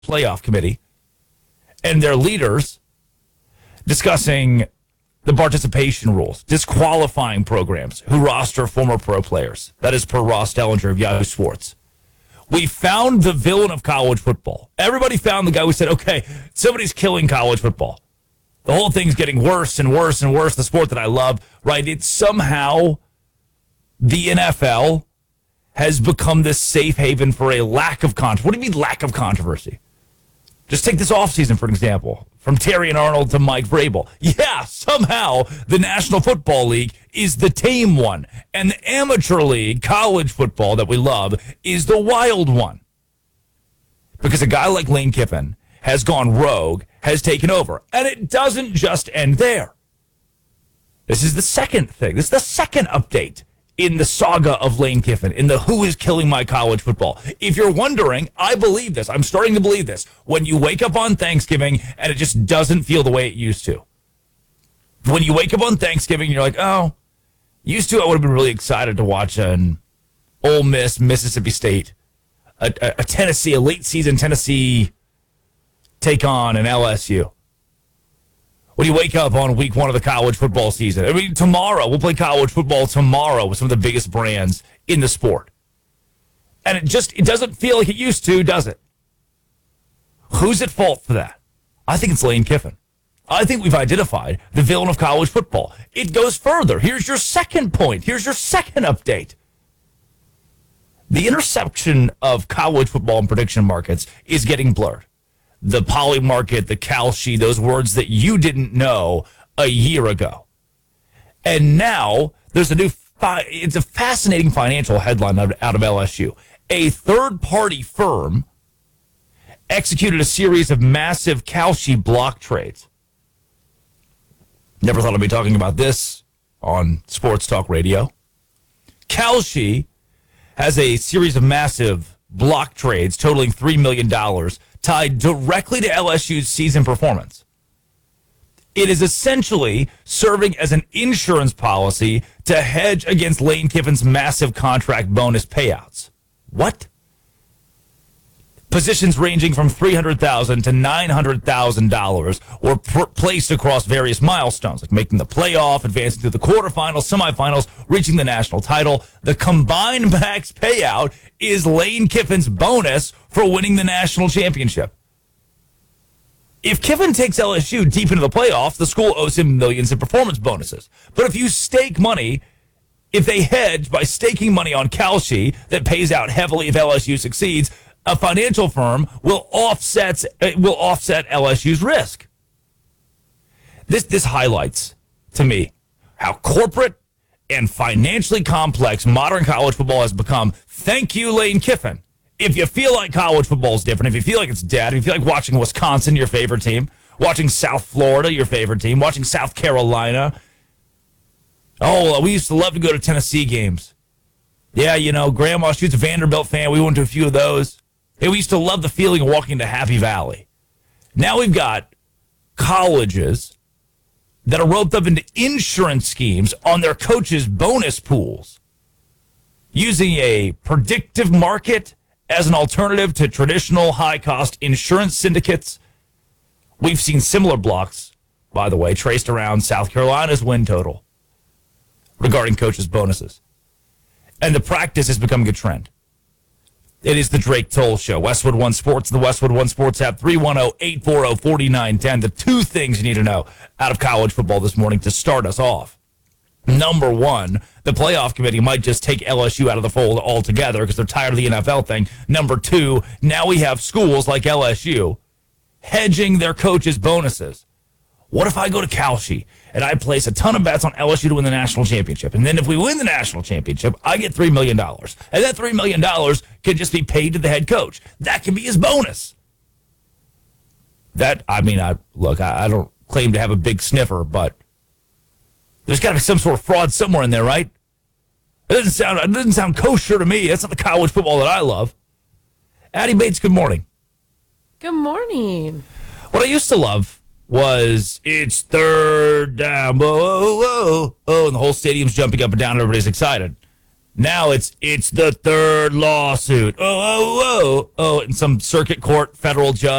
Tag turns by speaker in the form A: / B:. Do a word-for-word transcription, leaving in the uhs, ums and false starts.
A: playoff committee and their leaders discussing the participation rules, disqualifying programs who roster former pro players. That is per Ross Dellinger of Yahoo Sports. We found the villain of college football. Everybody found the guy who said, okay, somebody's killing college football. The whole thing's getting worse and worse and worse, the sport that I love, right? It's somehow the N F L has become this safe haven for a lack of controversy. What do you mean lack of controversy? Just take this offseason, for example, from Terry and Arnold to Mike Vrabel. Yeah, somehow the National Football League is the tame one, and the amateur league, college football that we love, is the wild one. Because a guy like Lane Kiffin has gone rogue, has taken over, and it doesn't just end there. This is the second thing. This is the second update in the saga of Lane Kiffin, in the who is killing my college football. If you're wondering, I believe this. I'm starting to believe this. When you wake up on Thanksgiving and it just doesn't feel the way it used to. When you wake up on Thanksgiving and you're like, oh, used to I would have been really excited to watch an Ole Miss, Mississippi State, a, a, a Tennessee, a late season Tennessee take on an L S U. When you wake up on week one of the college football season, I mean, tomorrow, we'll play college football tomorrow with some of the biggest brands in the sport. And it just, it doesn't feel like it used to, does it? Who's at fault for that? I think it's Lane Kiffin. I think we've identified the villain of college football. It goes further. Here's your second point. Here's your second update. The intersection of college football and prediction markets is getting blurred. The poly market, the Kalshi, those words that you didn't know a year ago. And now there's a new, fi- it's a fascinating financial headline out, out of L S U. A third-party firm executed a series of massive Kalshi block trades. Never thought I'd be talking about this on Sports Talk Radio. Kalshi has a series of massive block trades totaling three million dollars tied directly to L S U's season performance. It is essentially serving as an insurance policy to hedge against Lane Kiffin's massive contract bonus payouts. What? Positions ranging from three hundred thousand dollars to nine hundred thousand dollars were pr- placed across various milestones, like making the playoff, advancing to the quarterfinals, semifinals, reaching the national title. The combined max payout is Lane Kiffin's bonus for winning the national championship. If Kiffin takes L S U deep into the playoffs, the school owes him millions in performance bonuses. But if you stake money, if they hedge by staking money on Kalshi that pays out heavily if L S U succeeds, a financial firm will offset will offset L S U's risk. This this highlights to me how corporate and financially complex modern college football has become. Thank you, Lane Kiffin. If you feel like college football is different, if you feel like it's dead, if you feel like watching Wisconsin, your favorite team, watching South Florida, your favorite team, watching South Carolina. Oh, we used to love to go to Tennessee games. Yeah, you know, Grandma, she was a Vanderbilt fan. We went to a few of those. Hey, we used to love the feeling of walking to Happy Valley. Now we've got colleges that are roped up into insurance schemes on their coaches' bonus pools, using a predictive market as an alternative to traditional high-cost insurance syndicates. We've seen similar blocks, by the way, traced around South Carolina's win total regarding coaches' bonuses. And the practice is becoming a trend. It is the Drake Toll Show. Westwood One Sports, the Westwood One Sports app, three one zero, eight four zero, four nine one zero. The two things you need to know out of college football this morning to start us off. Number one, the playoff committee might just take L S U out of the fold altogether because they're tired of the N F L thing. Number two, now we have schools like L S U hedging their coaches' bonuses. What if I go to Kalshi and I place a ton of bets on L S U to win the national championship? And then if we win the national championship, I get three million dollars. And that three million dollars can just be paid to the head coach. That can be his bonus. That, I mean, I look, I, I don't claim to have a big sniffer, but there's got to be some sort of fraud somewhere in there, right? It doesn't sound, it doesn't sound kosher to me. That's not the college football that I love. Addie Bates, good morning.
B: Good morning.
A: What I used to love was it's third down, whoa, whoa, whoa, oh, and the whole stadium's jumping up and down and everybody's excited. Now it's it's the third lawsuit. Oh, oh, oh, oh, and some circuit court federal judge